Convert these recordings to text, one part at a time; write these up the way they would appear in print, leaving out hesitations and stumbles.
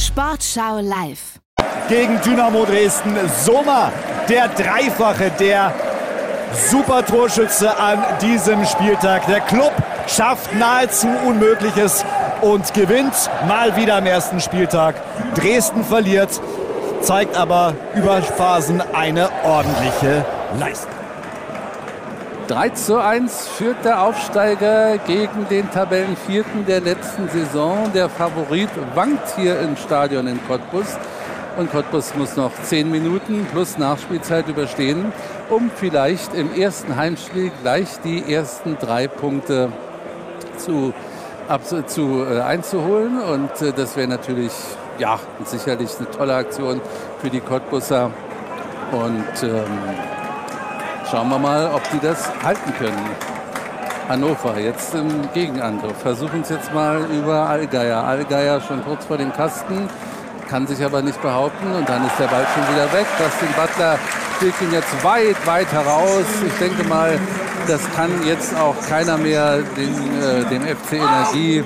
Sportschau live. Gegen Dynamo Dresden, Sommer, der Dreifache, der Supertorschütze an diesem Spieltag. Der Klub schafft nahezu Unmögliches und gewinnt mal wieder am ersten Spieltag. Dresden verliert, zeigt aber über Phasen eine ordentliche Leistung. 3:1 führt der Aufsteiger gegen den Tabellenvierten der letzten Saison. Der Favorit wankt hier im Stadion in Cottbus. Und Cottbus muss noch 10 Minuten plus Nachspielzeit überstehen, um vielleicht im ersten Heimspiel gleich die ersten 3 Punkte einzuholen. Und das wäre natürlich sicherlich eine tolle Aktion für die Cottbusser. Und schauen wir mal, ob die das halten können. Hannover jetzt im Gegenangriff. Versuchen es jetzt mal über Allgeier. Allgeier schon kurz vor dem Kasten, kann sich aber nicht behaupten. Und dann ist der Ball schon wieder weg. Justin Butler spielt ihn jetzt weit heraus. Ich denke mal, das kann jetzt auch keiner mehr dem FC Energie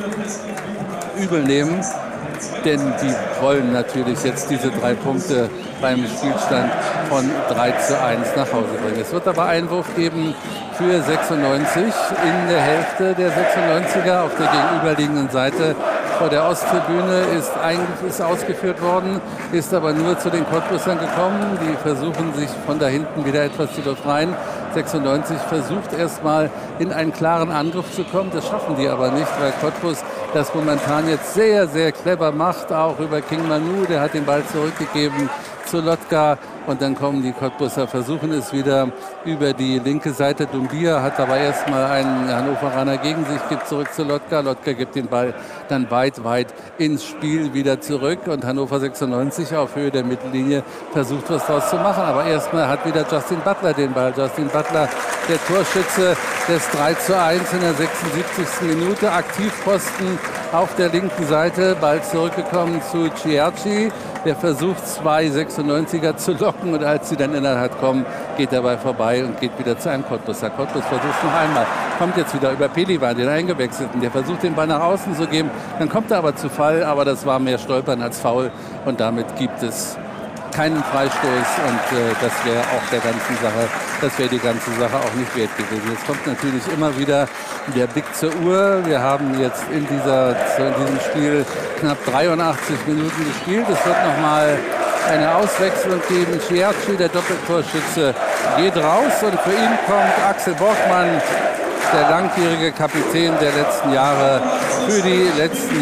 übel nehmen. Denn die wollen natürlich jetzt diese 3 Punkte beim Spielstand von 3:1 nach Hause bringen. Es wird aber Einwurf geben für 96 in der Hälfte der 96er auf der gegenüberliegenden Seite. Vor der Osttribüne ist ausgeführt worden, ist aber nur zu den Cottbussern gekommen. Die versuchen sich von da hinten wieder etwas zu befreien. 96 versucht erstmal in einen klaren Angriff zu kommen. Das schaffen die aber nicht, weil Cottbus das momentan jetzt sehr, sehr clever macht. Auch über King Manu, der hat den Ball zurückgegeben zu Lotka. Und dann kommen die Cottbusser, versuchen es wieder über die linke Seite. Doumbia hat aber erstmal einen Hannoveraner gegen sich, gibt zurück zu Lotka. Lotka gibt den Ball dann weit ins Spiel wieder zurück. Und Hannover 96 auf Höhe der Mittellinie versucht, was draus zu machen. Aber erstmal hat wieder Justin Butler den Ball. Justin Butler, der Torschütze des 3:1 in der 76. Minute. Aktivposten auf der linken Seite. Ball zurückgekommen zu Ciarci. Der versucht 2 96er zu locken und als sie dann in der Tat kommen, geht dabei vorbei und geht wieder zu einem Cottbusser. Cottbus versucht es noch einmal, kommt jetzt wieder über Pelivan, den Eingewechselten. Der versucht den Ball nach außen zu geben, dann kommt er aber zu Fall, aber das war mehr Stolpern als Foul und damit gibt es keinen Freistoß und das wäre auch die ganze Sache auch nicht wert gewesen. Jetzt kommt natürlich immer wieder der Blick zur Uhr. Wir haben jetzt in diesem Spiel knapp 83 Minuten gespielt. Es wird nochmal eine Auswechslung geben. Ciarci, der Doppeltorschütze, geht raus und für ihn kommt Axel Borgmann, der langjährige Kapitän der letzten Jahre, für die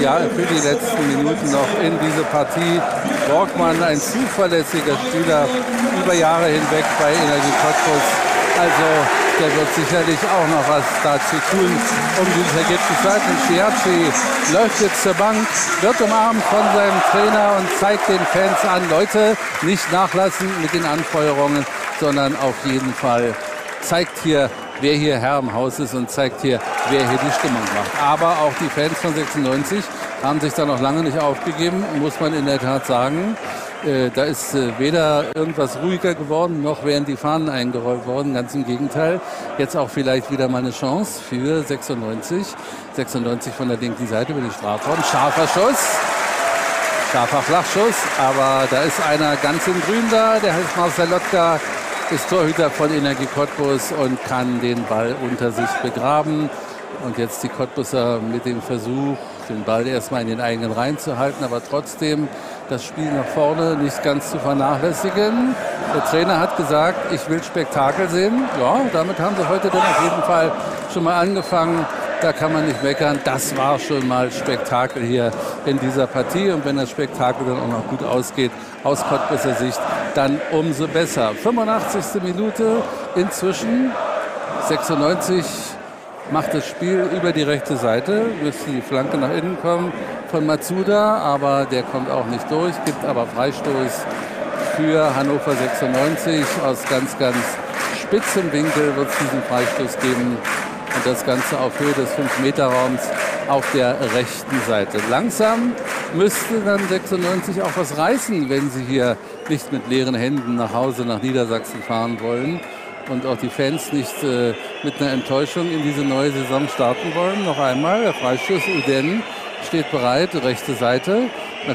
letzten Minuten noch in diese Partie. Borgmann, ein zuverlässiger Spieler über Jahre hinweg bei Energie Cottbus. Also der wird sicherlich auch noch was dazu tun, um dieses Ergebnis zu halten. Ciarci läuft jetzt zur Bank, wird umarmt von seinem Trainer und zeigt den Fans an, Leute, nicht nachlassen mit den Anfeuerungen, sondern auf jeden Fall zeigt hier, wer hier Herr im Haus ist und zeigt hier, wer hier die Stimmung macht. Aber auch die Fans von 96 haben sich da noch lange nicht aufgegeben, muss man in der Tat sagen. Da ist weder irgendwas ruhiger geworden, noch werden die Fahnen eingerollt worden. Ganz im Gegenteil. Jetzt auch vielleicht wieder mal eine Chance für 96. 96 von der linken Seite über die Strafraum. Scharfer Flachschuss. Aber da ist einer ganz im Grün da. Der heißt Marcel Lotka, ist Torhüter von Energie Cottbus und kann den Ball unter sich begraben. Und jetzt die Cottbusser mit dem Versuch, den Ball erstmal in den eigenen Reihen zu halten, aber trotzdem das Spiel nach vorne nicht ganz zu vernachlässigen. Der Trainer hat gesagt, ich will Spektakel sehen. Ja, damit haben sie heute dann auf jeden Fall schon mal angefangen. Da kann man nicht meckern. Das war schon mal Spektakel hier in dieser Partie. Und wenn das Spektakel dann auch noch gut ausgeht, aus Cottbusser Sicht, dann umso besser. 85. Minute inzwischen. 96 macht das Spiel über die rechte Seite. Müsste die Flanke nach innen kommen von Matsuda, aber der kommt auch nicht durch. Gibt aber Freistoß für Hannover 96. Aus ganz spitzem Winkel wird es diesen Freistoß geben. Und das Ganze auf Höhe des 5-Meter-Raums auf der rechten Seite. Langsam müsste dann 96 auch was reißen, wenn sie hier nicht mit leeren Händen nach Hause nach Niedersachsen fahren wollen. Und auch die Fans nicht mit einer Enttäuschung in diese neue Saison starten wollen. Noch einmal, der Freistoß Uden steht bereit, rechte Seite.